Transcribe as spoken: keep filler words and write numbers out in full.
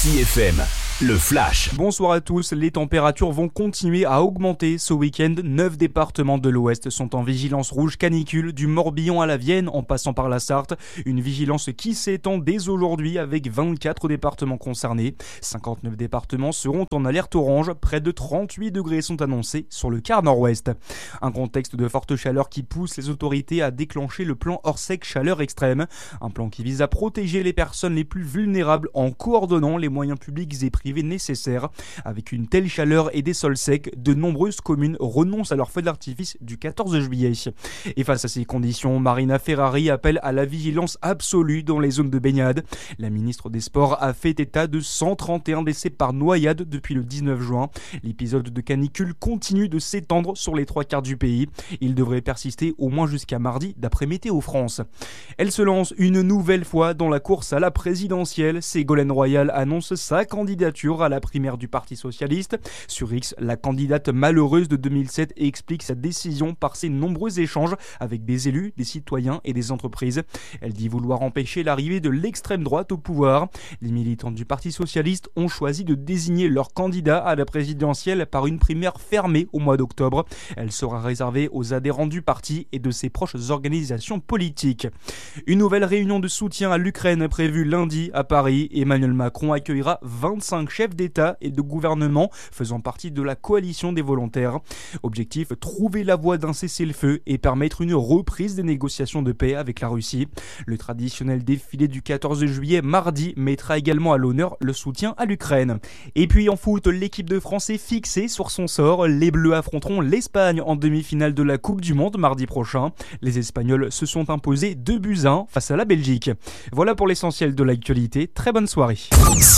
Ici F M, le flash. Bonsoir à tous, les températures vont continuer à augmenter ce week-end. Neuf départements de l'Ouest sont en vigilance rouge canicule, du Morbihan à la Vienne en passant par la Sarthe. Une vigilance qui s'étend dès aujourd'hui avec vingt-quatre départements concernés. cinquante-neuf départements seront en alerte orange, près de trente-huit degrés sont annoncés sur le quart nord-ouest. Un contexte de forte chaleur qui pousse les autorités à déclencher le plan Orsec chaleur extrême. Un plan qui vise à protéger les personnes les plus vulnérables en coordonnant les moyens publics et privés nécessaires. Avec une telle chaleur et des sols secs, de nombreuses communes renoncent à leur feu d'artifice du quatorze juillet. Et face à ces conditions, Marina Ferrari appelle à la vigilance absolue dans les zones de baignade. La ministre des Sports a fait état de cent trente et un décès par noyade depuis le dix-neuf juin. L'épisode de canicule continue de s'étendre sur les trois quarts du pays. Il devrait persister au moins jusqu'à mardi d'après Météo France. Elle se lance une nouvelle fois dans la course à la présidentielle. Ségolène Royal annonce sa candidature à la primaire du Parti Socialiste. Sur X, la candidate malheureuse de deux mille sept explique sa décision par ses nombreux échanges avec des élus, des citoyens et des entreprises. Elle dit vouloir empêcher l'arrivée de l'extrême droite au pouvoir. Les militants du Parti Socialiste ont choisi de désigner leur candidat à la présidentielle par une primaire fermée au mois d'octobre. Elle sera réservée aux adhérents du parti et de ses proches organisations politiques. Une nouvelle réunion de soutien à l'Ukraine prévue lundi à Paris. Emmanuel Macron accueillera vingt-cinq chefs d'État et de gouvernement faisant partie de la coalition des volontaires. Objectif, trouver la voie d'un cessez-le-feu et permettre une reprise des négociations de paix avec la Russie. Le traditionnel défilé du quatorze juillet mardi mettra également à l'honneur le soutien à l'Ukraine. Et puis en foot, l'équipe de France est fixée sur son sort. Les Bleus affronteront l'Espagne en demi-finale de la Coupe du Monde mardi prochain. Les Espagnols se sont imposés deux buts à un face à la Belgique. Voilà pour l'essentiel de l'actualité. Très bonne soirée.